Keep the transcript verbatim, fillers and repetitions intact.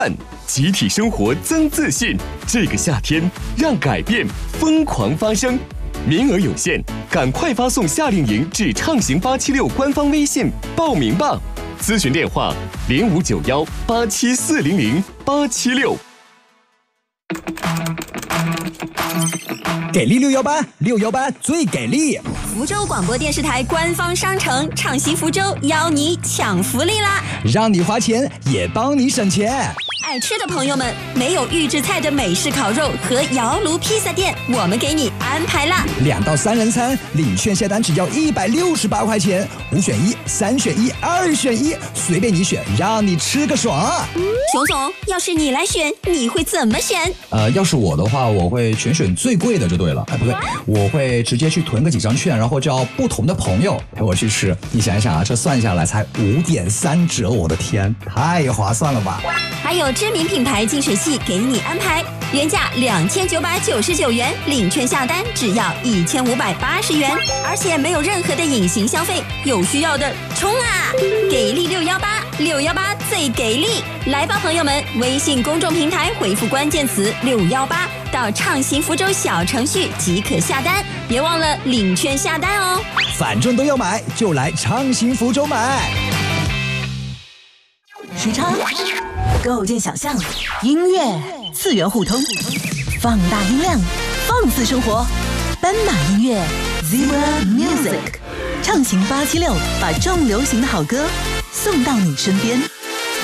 集体生活增自信，这个夏天让改变疯狂发生。名额有限，赶快发送夏令营至畅行八七六官方微信报名吧。咨询电话零五九幺八七四零零八七六。 给力六幺八，六幺八最给力！ 福州广播电视台官方商城畅行福州邀你抢福利啦！ 让你花钱也帮你省钱。 爱吃的朋友们，没有预制菜的美式烤肉和窑炉披萨店，我们给你安排啦！ 两到三人餐，领券下单只要一百六十八块钱，五选一，三选一，二选一，随便你选，让你吃个爽。 熊总，要是你来选，你会怎么选？ 呃，要是我的话，我会全选最贵的就对了。哎，不对，我会直接去囤个几张券，然后叫不同的朋友陪我去吃。你想一想啊，这算下来才五点三折，我的天，太划算了吧！ 还有知名品牌净水器给你安排，原价两千九百九十九元，领券下单只要一千五百八十元，而且没有任何的隐形消费，有需要的冲啊！给力六幺八，六幺八最给力！来吧，朋友们，微信公众平台回复关键词六幺八到畅行福州小程序即可下单，别忘了领券下单哦。 反正都要买，就来畅行福州买。 时差构建想象，音乐次元互通，放大音量，放肆生活。斑马音乐 Zebra Music， 畅行八七六，把重流行的好歌送到你身边。